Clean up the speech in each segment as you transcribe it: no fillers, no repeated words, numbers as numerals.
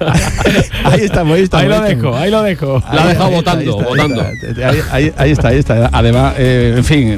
Ahí estamos. La ha dejado votando. Ahí está. Además, en fin.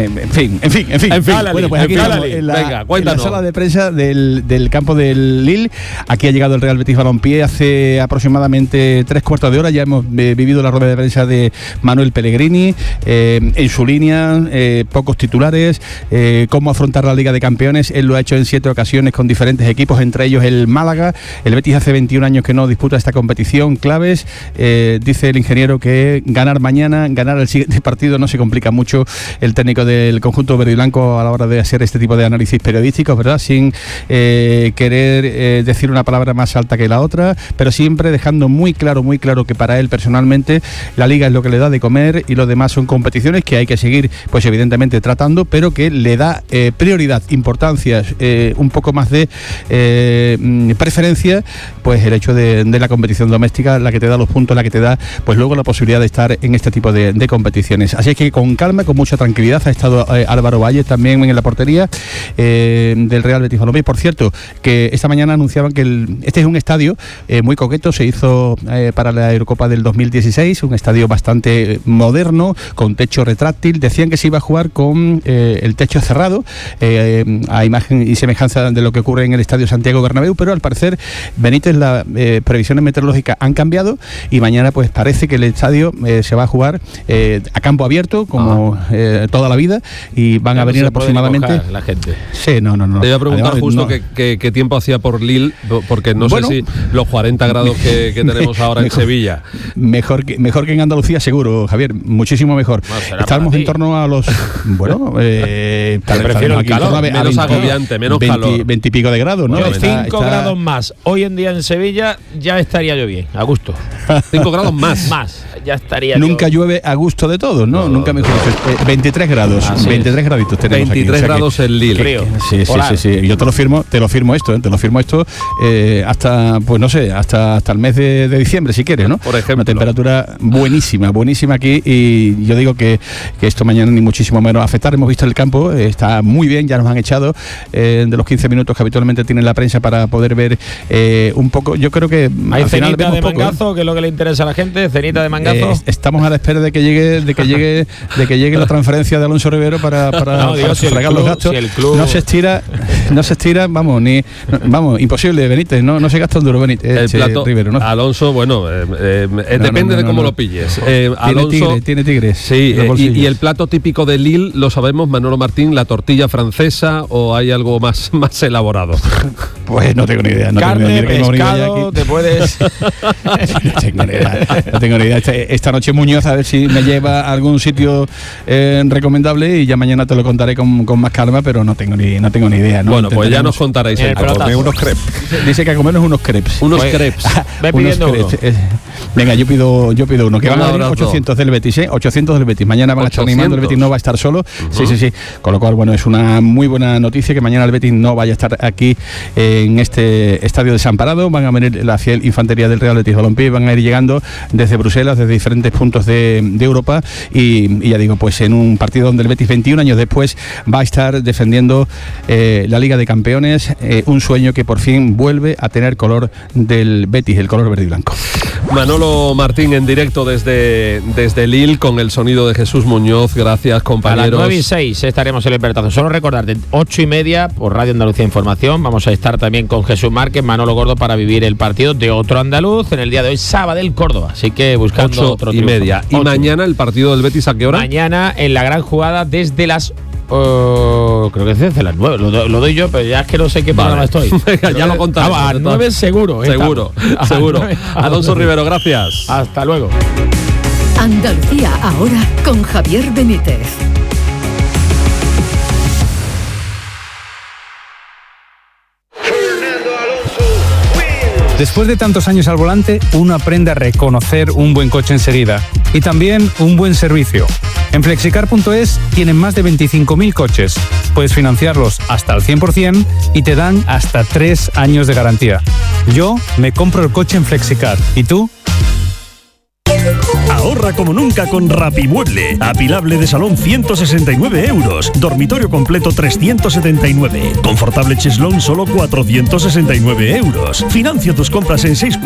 Bueno, pues aquí estamos en la sala de prensa del campo del Lille. Aquí ha llegado el Real Betis Balompié hace aproximadamente 3/4 de hora. Ya hemos vivido la rueda de prensa de Manuel Pellegrini, en su línea, pocos titulares, cómo afrontar la Liga de Campeones. Él lo ha hecho en 7 ocasiones con diferentes equipos, entre ellos el Málaga. El Betis hace 21 años que no disputa esta competición. Claves, dice el ingeniero que ganar mañana, ganar el siguiente partido, no se complica mucho el técnico del conjunto verde y blanco a la hora de hacer este tipo de análisis periodísticos, ¿verdad? Sin querer decir una palabra más alta que la otra, pero siempre dejando muy claro que para él personalmente la Liga es lo que le da de comer y lo demás son competiciones que hay que seguir, pues evidentemente tratando, pero que le da prioridad, importancia, un poco más de preferencia, pues el hecho de la competición doméstica, la que te da los puntos, la que te da pues luego la posibilidad de estar en este tipo de competiciones. Así es que con calma, con mucha tranquilidad ha estado Álvaro Valle también en la portería del Real Betis Balompié. Por cierto, que esta mañana anunciaban que este es un estadio muy coqueto, se hizo para la Eurocopa del 2016, un estadio bastante moderno, con techo retráctil. Decían que se iba a jugar con el techo cerrado, a imagen y semejanza de lo que ocurre en el Estadio Santiago Bernabéu, pero al parecer, Benítez, las previsiones meteorológicas han cambiado y mañana pues parece que el estadio se va a jugar a campo abierto, como toda la vida, y van a venir aproximadamente... La gente. Sí, no. Te iba a preguntar justo qué tiempo hacía por Lille, porque no sé si los 40 grados que tenemos ahora en Sevilla. Mejor que en Andalucía, seguro, Javier, muchísimo mejor. Estamos en torno a los... prefiero el calor, menos agobiante, menos calor. 20 y pico de grados, ¿no? 5 grados más. Hoy en día en Sevilla ya estaría yo bien, a gusto. 5 grados más. Ya estaría. Nunca llueve a gusto de todos, ¿no? Nunca mejor. 23 grados. 23 graditos tenemos 23 aquí. grados en Lille. Sí. Yo te lo firmo esto, hasta, pues no sé, hasta el mes de diciembre, si quieres, ¿no? Por ejemplo. Una temperatura buenísima aquí, y yo digo que esto mañana ni muchísimo menos afectar. Hemos visto el campo, está muy bien, ya nos han echado de los 15 minutos que habitualmente tiene la prensa para poder ver un poco. Yo creo que hay cenita de mangazo, que es lo que le interesa a la gente, cenita de mangazo. Estamos a la espera de que llegue la transferencia de Alonso Rivero para sufragar los gastos. Si el club no se estira, vamos, imposible, Benítez, no se gasta un duro, Benítez. El plato, Rivero, ¿no? Alonso, depende de cómo lo pilles. Alonso tiene tigres. Sí, y el plato típico de Lille, lo sabemos, Manolo Martín, la tortilla francesa, o hay algo más elaborado. Pues no tengo ni idea. Carne, pescado, te puedes... No tengo ni idea. Esta noche Muñoz a ver si me lleva a algún sitio recomendable, y ya mañana te lo contaré con más calma, pero no tengo ni idea, ¿no? Bueno, pues ya nos contaréis unos crepes. Dice que a comernos unos crepes. Ve pidiendo uno. Venga, yo pido uno, que van a venir 800 del Betis, 800 del Betis. Mañana van a estar animando, el Betis no va a estar solo. Sí. Con lo cual, bueno, es una muy buena noticia que mañana el Betis no vaya a estar aquí en este estadio desamparado. Van a venir la fiel infantería del Real Betis Balompié, van a ir llegando desde Bruselas, desde diferentes puntos de Europa, y ya digo, pues en un partido donde el Betis 21 años después va a estar defendiendo la Liga de Campeones, un sueño que por fin vuelve a tener color del Betis, el color verde y blanco. Manolo Martín en directo desde Lille, con el sonido de Jesús Muñoz. Gracias, compañeros. A las 9:06 estaremos en el Pertazo. Solo recordarte, 8:30 por Radio Andalucía Información. Vamos a estar también con Jesús Márquez, Manolo Gordo, para vivir el partido de otro andaluz en el día de hoy, Sabadell Córdoba. Así que buscando otro triunfo. 8:30. ¿Y mañana el partido del Betis a qué hora? Mañana en la gran jugada desde las... creo que es desde las 9, lo doy yo, pero ya es que no sé qué programa estoy. Venga, ya lo contaré. A las 9 seguro. Seguro. Alonso Rivero, gracias. Hasta luego. Andalucía ahora con Javier Benítez. Después de tantos años al volante, uno aprende a reconocer un buen coche enseguida y también un buen servicio. En Flexicar.es tienen más de 25.000 coches. Puedes financiarlos hasta el 100% y te dan hasta 3 años de garantía. Yo me compro el coche en Flexicar. ¿Y tú? Ahorra como nunca con Rapimueble. Apilable de salón 169 euros. Dormitorio completo 379. Confortable cheslón solo 469 euros. Financia tus compras en 6